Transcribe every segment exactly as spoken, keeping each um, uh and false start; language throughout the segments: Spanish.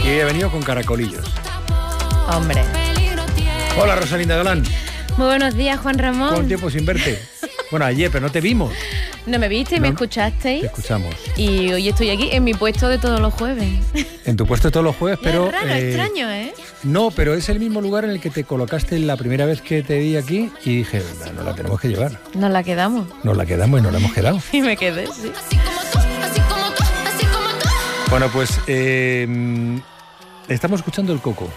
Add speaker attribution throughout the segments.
Speaker 1: Y he venido con caracolillos.
Speaker 2: Hombre.
Speaker 1: Hola, Rosalinda Galán.
Speaker 2: Muy buenos días, Juan Ramón.
Speaker 1: ¿Cuánto tiempo sin verte? Bueno, ayer, pero no te vimos.
Speaker 2: No me viste y
Speaker 1: no,
Speaker 2: me escuchasteis.
Speaker 1: Te escuchamos.
Speaker 2: Y hoy estoy aquí en mi puesto de todos los jueves.
Speaker 1: En tu puesto de todos los jueves, pero...
Speaker 2: Es raro,
Speaker 1: eh,
Speaker 2: extraño, ¿eh?
Speaker 1: No, pero es el mismo lugar en el que te colocaste la primera vez que te vi aquí y dije, no, no la tenemos que llevar.
Speaker 2: Nos la quedamos.
Speaker 1: Nos la quedamos y nos la hemos quedado.
Speaker 2: Y me quedé, sí.
Speaker 1: Bueno, pues eh, estamos escuchando El Coco.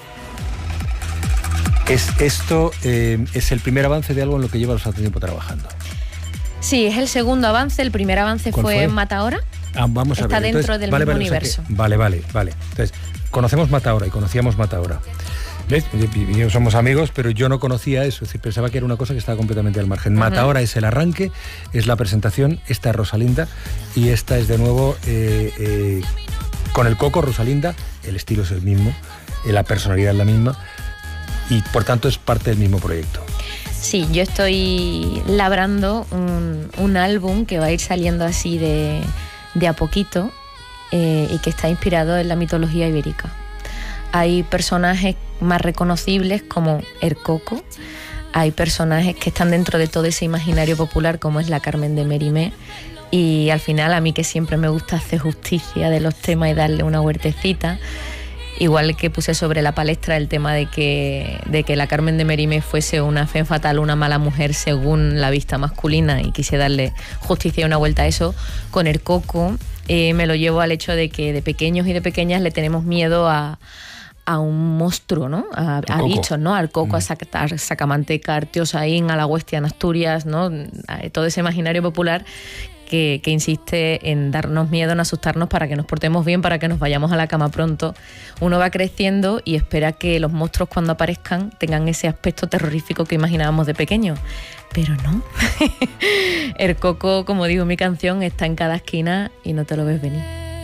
Speaker 1: Es, esto eh, es el primer avance de algo en lo que llevas bastante tiempo trabajando.
Speaker 2: Sí, es el segundo avance. El primer avance fue,
Speaker 1: fue?
Speaker 2: en Matahora.
Speaker 1: Ah, vamos a
Speaker 2: Está
Speaker 1: ver.
Speaker 2: dentro
Speaker 1: Entonces,
Speaker 2: del
Speaker 1: vale,
Speaker 2: mismo
Speaker 1: vale,
Speaker 2: universo.
Speaker 1: O sea que, vale, vale, vale. Entonces, conocemos Matahora y conocíamos Matahora. ¿Ves? Y yo somos amigos, pero yo no conocía eso. Es decir, pensaba que era una cosa que estaba completamente al margen. Uh-huh. Matahora es el arranque, es la presentación. Esta es Rosalinda y esta es de nuevo eh, eh, con El Coco, Rosalinda. El estilo es el mismo, la personalidad es la misma y por tanto es parte del mismo proyecto.
Speaker 2: Sí, yo estoy labrando un, un álbum que va a ir saliendo así de, de a poquito eh, y que está inspirado en la mitología ibérica. Hay personajes más reconocibles como El Coco, hay personajes que están dentro de todo ese imaginario popular como es la Carmen de Mérimée, y al final a mí que siempre me gusta hacer justicia de los temas y darle una huertecita, igual que puse sobre la palestra el tema de que, de que la Carmen de Mérimée fuese una femme fatale, una mala mujer según la vista masculina, y quise darle justicia y una vuelta a eso, con El Coco eh, me lo llevo al hecho de que de pequeños y de pequeñas le tenemos miedo a, a un monstruo, ¿no? A, a bichos, ¿no? Al coco, mm. a, sac, a Sacamanteca, a Artiosaín, a la Huestia en Asturias, ¿no? A todo ese imaginario popular Que, que insiste en darnos miedo, en asustarnos para que nos portemos bien, para que nos vayamos a la cama pronto. Uno va creciendo y espera que los monstruos cuando aparezcan tengan ese aspecto terrorífico que imaginábamos de pequeño. Pero no. El Coco, como digo en mi canción, está en cada esquina y no te lo ves venir.